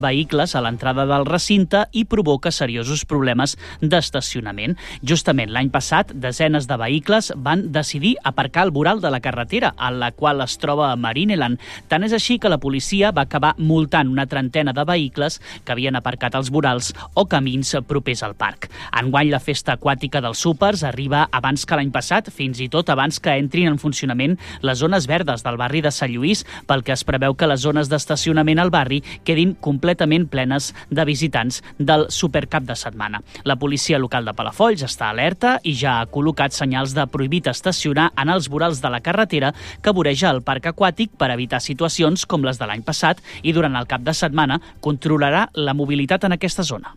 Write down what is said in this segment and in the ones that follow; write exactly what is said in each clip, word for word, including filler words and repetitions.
vehicles a l'entrada del recinte i provoca seriosos problemes d'estacionament. Justament l'any passat, desenes de vehicles van decidir aparcar al voral de la carretera, a la qual es troba a Marineland. Tant és així que la policia va acabar multant una trentena de vehicles que havien aparcat als vorals o camins propers al parc. Enguany, la festa aquàtica dels súpers arriba abans que l'any passat, fins i tot abans que entrin en funcionament les zones verdes del barri de Sant Lluís, pel que es preveu que les zones d'estacionament al barri quedin completament completament plenes de visitants del supercap de setmana. La policia local de Palafolls està alerta i ja ha col·locat senyals de prohibit estacionar en els vorals de la carretera que voreja el parc aquàtic per evitar situacions com les de l'any passat i durant el cap de setmana controlarà la mobilitat en aquesta zona.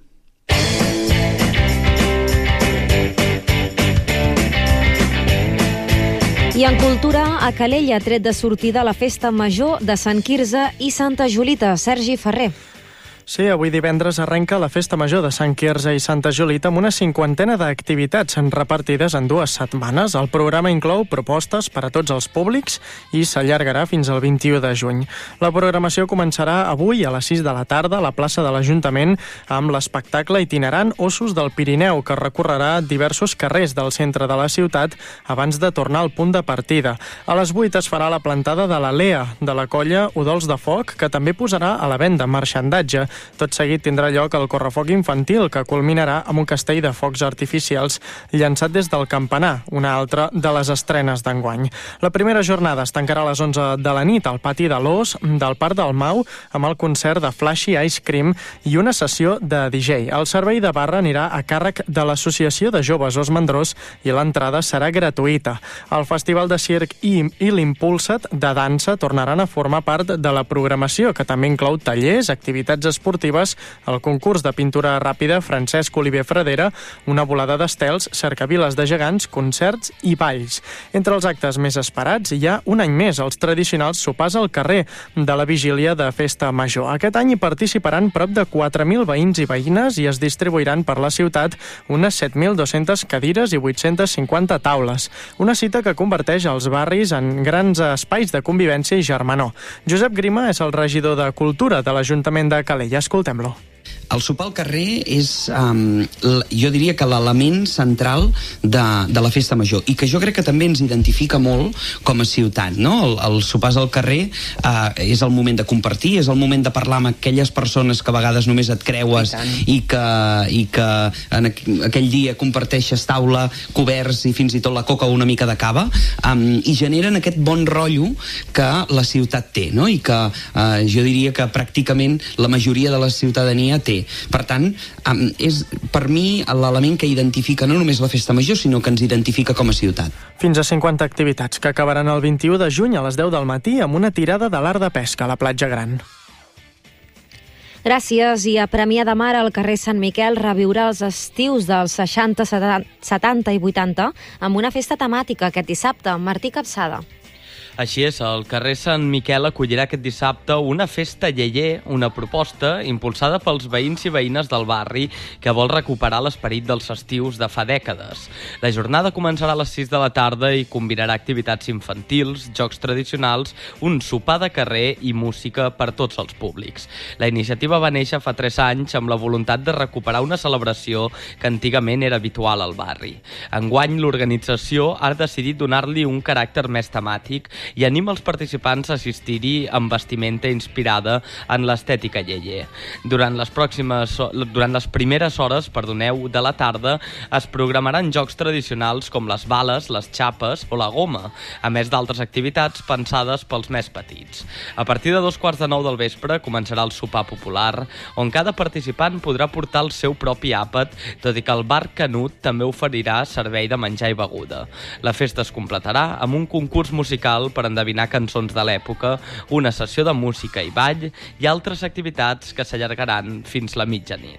I en cultura, a Calella ha tret de sortida la festa major de Sant Quirze i Santa Julita. Sergi Ferrer. Sí, avui divendres arrenca la Festa Major de Sant Quirze i Santa Julita amb una cinquantena d'activitats repartides en dues setmanes. El programa inclou propostes per a tots els públics i s'allargarà fins al vint-i-u de juny. La programació començarà avui a les sis de la tarda a la plaça de l'Ajuntament amb l'espectacle itinerant Ossos del Pirineu, que recorrerà diversos carrers del centre de la ciutat abans de tornar al punt de partida. A les vuit es farà la plantada de la L E A, de la colla Udols de Foc, que també posarà a la venda marxandatge. Tot seguit tindrà lloc el correfoc infantil, que culminarà amb un castell de focs artificials llançat des del campanar, una altra de les estrenes d'enguany. La primera jornada es tancarà a les onze de la nit al pati de l'Os del Parc del Mau amb el concert de Flashy Ice Cream i una sessió de D J. El servei de barra anirà a càrrec de l'Associació de Joves Os Mandrós i l'entrada serà gratuïta. El Festival de Circ i, i l'Impulsat de dansa tornaran a formar part de la programació, que també inclou tallers, activitats esportives, esportives, el concurs de pintura ràpida Francesc Oliver Fradera, una volada d'estels, cercaviles de gegants, concerts i balls. Entre els actes més esperats hi ha un any més els tradicionals sopars al carrer de la vigília de Festa Major. Aquest any hi participaran prop de quatre mil veïns i veïnes i es distribuiran per la ciutat unes set mil dues-centes cadires i vuit-centes cinquanta taules. Una cita que converteix els barris en grans espais de convivència i germanor. Josep Grima és el regidor de Cultura de l'Ajuntament de Calella. Escoltem-lo. El sopar al carrer és, um, jo diria que l'element central de, de la festa major i que jo crec que també ens identifica molt com a ciutat, no? El, el sopars al carrer uh, és el moment de compartir, és el moment de parlar amb aquelles persones que a vegades només et creues i, i que, i que en aquell dia comparteixes taula, coberts i fins i tot la coca o una mica de cava, um, i generen aquest bon rotllo que la ciutat té, no? I que uh, jo diria que pràcticament la majoria de la ciutadania té. Per tant, és per mi l'element que identifica no només la festa major, sinó que ens identifica com a ciutat. Fins a cinquanta activitats que acabaran el vint-i-u de juny a les deu del matí amb una tirada de l'art de pesca a la Platja Gran. Gràcies. I a Premià de Mar, al carrer Sant Miquel, reviurà els estius dels seixanta, setanta i vuitanta amb una festa temàtica aquest dissabte. Martí Capçada. Així és, el carrer Sant Miquel acollirà aquest dissabte una festa lleier, una proposta impulsada pels veïns i veïnes del barri que vol recuperar l'esperit dels estius de fa dècades. La jornada començarà a les sis de la tarda i combinarà activitats infantils, jocs tradicionals, un sopar de carrer i música per tots els públics. La iniciativa va néixer fa tres anys amb la voluntat de recuperar una celebració que antigament era habitual al barri. Enguany, l'organització ha decidit donar-li un caràcter més temàtic i anima els participants a assistir-hi amb vestimenta inspirada en l'estètica lleier. Durant les pròximes, durant les primeres hores, perdoneu, de la tarda es programaran jocs tradicionals com les bales, les xapes o la goma, a més d'altres activitats pensades pels més petits. A partir de dos quarts de nou del vespre començarà el sopar popular, on cada participant podrà portar el seu propi àpat, tot i que el bar Canut també oferirà servei de menjar i beguda. La festa es completarà amb un concurs musical per endevinar cançons de l'època, una sessió de música i ball i altres activitats que s'allargaran fins la mitjanit.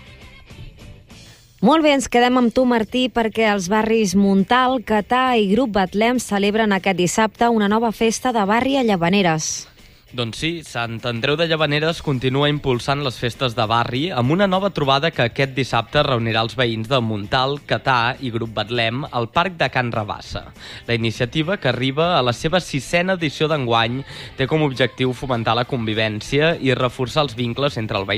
Molt bé, ens quedem amb tu, Martí, perquè els barris Montal, Catà i Grup Betlem celebren aquest dissabte una nova festa de barri a Llavaneres. Doncs sí, Sant Andreu de Llavaneres continua impulsant les festes de barri amb una nova trobada que aquest dissabte reunirà els veïns de Montal, Catà i Grup Betlem al Parc de Can Rabassa. La iniciativa, que arriba a la seva sisena edició d'enguany, té com a objectiu fomentar la convivència i reforçar els vincles entre el veïn